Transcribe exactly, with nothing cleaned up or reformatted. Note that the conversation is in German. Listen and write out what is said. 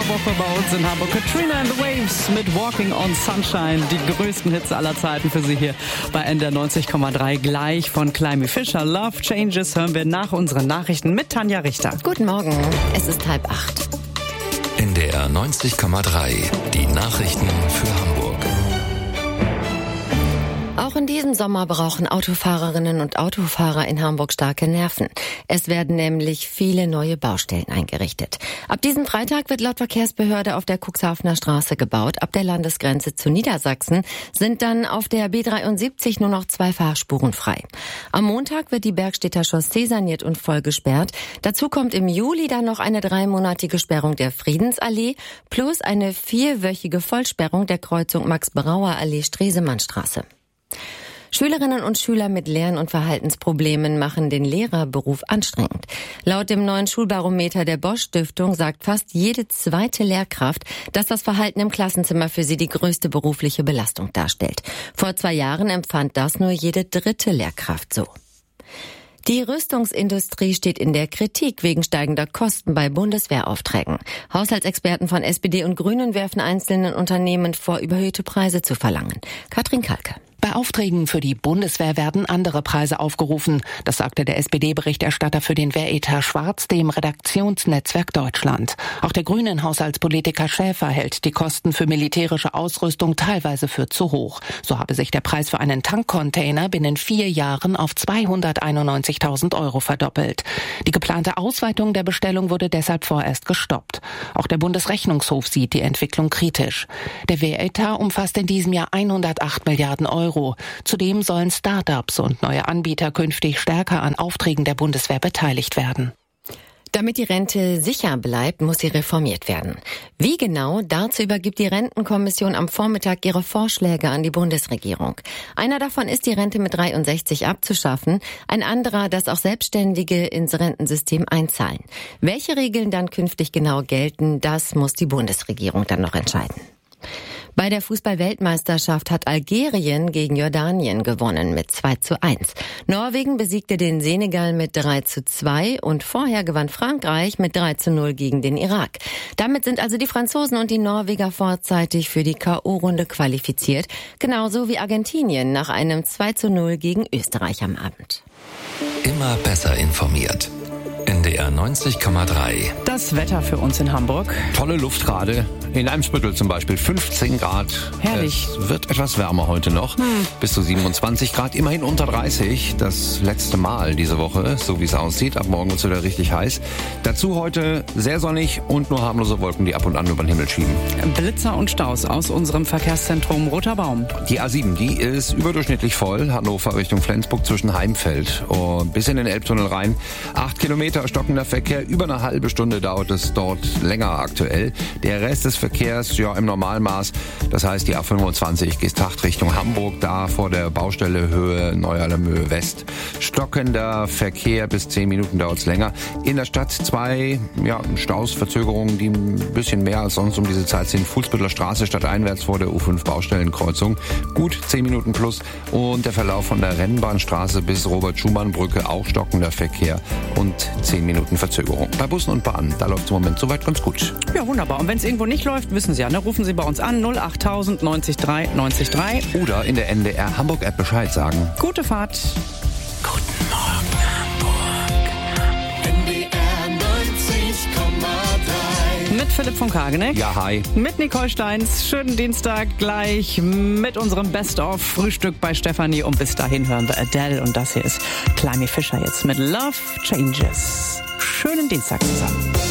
Sommerwoche bei uns in Hamburg. Katrina and the Waves mit Walking on Sunshine. Die größten Hits aller Zeiten für Sie hier bei N D R neunzig Komma drei. Gleich von Climby Fisher. Love Changes hören wir nach unseren Nachrichten mit Tanja Richter. Guten Morgen, es ist halb acht. N D R neunzig Komma drei. Die Nachrichten für Hamburg. Auch in diesem Sommer brauchen Autofahrerinnen und Autofahrer in Hamburg starke Nerven. Es werden nämlich viele neue Baustellen eingerichtet. Ab diesem Freitag wird laut Verkehrsbehörde auf der Cuxhavener Straße gebaut. Ab der Landesgrenze zu Niedersachsen sind dann auf der B dreiundsiebzig nur noch zwei Fahrspuren frei. Am Montag wird die Bergstedter Chaussee saniert und voll gesperrt. Dazu kommt im Juli dann noch eine dreimonatige Sperrung der Friedensallee plus eine vierwöchige Vollsperrung der Kreuzung Max-Brauer-Allee-Stresemannstraße. Schülerinnen und Schüler mit Lern- und Verhaltensproblemen machen den Lehrerberuf anstrengend. Laut dem neuen Schulbarometer der Bosch-Stiftung sagt fast jede zweite Lehrkraft, dass das Verhalten im Klassenzimmer für sie die größte berufliche Belastung darstellt. Vor zwei Jahren empfand das nur jede dritte Lehrkraft so. Die Rüstungsindustrie steht in der Kritik wegen steigender Kosten bei Bundeswehraufträgen. Haushaltsexperten von S P D und Grünen werfen einzelnen Unternehmen vor, überhöhte Preise zu verlangen. Katrin Kalke. Bei Aufträgen für die Bundeswehr werden andere Preise aufgerufen. Das sagte der S P D-Berichterstatter für den Wehretat Schwarz dem Redaktionsnetzwerk Deutschland. Auch der grünen Haushaltspolitiker Schäfer hält die Kosten für militärische Ausrüstung teilweise für zu hoch. So habe sich der Preis für einen Tankcontainer binnen vier Jahren auf zweihunderteinundneunzigtausend Euro verdoppelt. Die geplante Ausweitung der Bestellung wurde deshalb vorerst gestoppt. Auch der Bundesrechnungshof sieht die Entwicklung kritisch. Der Wehretat umfasst in diesem Jahr hundertacht Milliarden Euro. Zudem sollen Start-ups und neue Anbieter künftig stärker an Aufträgen der Bundeswehr beteiligt werden. Damit die Rente sicher bleibt, muss sie reformiert werden. Wie genau, dazu übergibt die Rentenkommission am Vormittag ihre Vorschläge an die Bundesregierung. Einer davon ist, die Rente mit dreiundsechzig abzuschaffen, ein anderer, dass auch Selbstständige ins Rentensystem einzahlen. Welche Regeln dann künftig genau gelten, das muss die Bundesregierung dann noch entscheiden. Bei der Fußball-Weltmeisterschaft hat Algerien gegen Jordanien gewonnen mit zwei zu eins. Norwegen besiegte den Senegal mit drei zu zwei und vorher gewann Frankreich mit drei zu null gegen den Irak. Damit sind also die Franzosen und die Norweger vorzeitig für die K O-Runde qualifiziert, genauso wie Argentinien nach einem zwei zu null gegen Österreich am Abend. Immer besser informiert. N D R neunzig Komma drei. Das Wetter für uns in Hamburg. Tolle Luft gerade. In Eimsbüttel zum Beispiel fünfzehn Grad. Herrlich. Es wird etwas wärmer heute noch. Hm. Bis zu siebenundzwanzig Grad, immerhin unter dreißig. Das letzte Mal diese Woche, so wie es aussieht. Ab morgen wird es wieder richtig heiß. Dazu heute sehr sonnig und nur harmlose Wolken, die ab und an über den Himmel schieben. Blitzer und Staus aus unserem Verkehrszentrum Roter Baum. Die A sieben, die ist überdurchschnittlich voll. Hannover Richtung Flensburg zwischen Heimfeld und bis in den Elbtunnel rein. Acht Kilometer stockender Verkehr. Über eine halbe Stunde dauert es dort länger aktuell. Der Rest des Verkehrs ja im Normalmaß. Das heißt, die A fünfundzwanzig Geesthacht Richtung Hamburg, da vor der Baustelle Höhe Neualemöhe West. Stockender Verkehr, bis zehn Minuten dauert es länger. In der Stadt zwei ja, Staus, Verzögerungen, die ein bisschen mehr als sonst um diese Zeit sind. Fuhlsbüttler Straße stadteinwärts vor der U fünf Baustellenkreuzung. Gut zehn Minuten plus. Und der Verlauf von der Rennbahnstraße bis Robert-Schumann-Brücke, auch stockender Verkehr und zehn Minuten Verzögerung. Bei Bussen und Bahnen, da läuft es im Moment soweit ganz gut. Ja, wunderbar. Und wenn es irgendwo nicht läuft, wissen Sie ja, ne? Rufen Sie bei uns an null achttausend neunzig drei neunzig drei. Oder in der N D R Hamburg App Bescheid sagen. Gute Fahrt. Guten Morgen Hamburg. N D R neunzig Komma drei. Mit Philipp von Kageneck. Ja, hi. Mit Nicole Steins. Schönen Dienstag gleich mit unserem Best-of-Frühstück bei Stefanie. Und bis dahin hören wir Adele. Und das hier ist Climby Fisher jetzt mit Love Changes. Schönen Dienstag zusammen.